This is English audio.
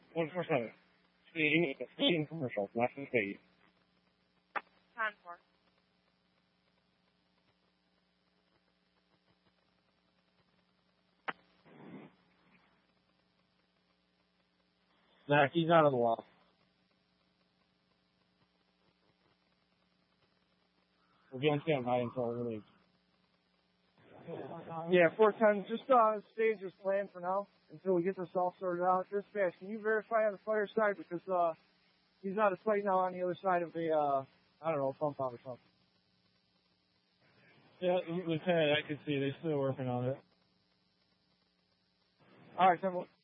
147. Speeding commercial, less than speed. 10-4. Zach, he's out of the law. We're going to stand by until we leave. Yeah, 410, just stay as plan for now until we get this all sorted out. Dispatch, can you verify on the fire side? Because he's out of sight now on the other side of the, I don't know, pump out or something. Yeah, Lieutenant, I can see they're still working on it. All right, then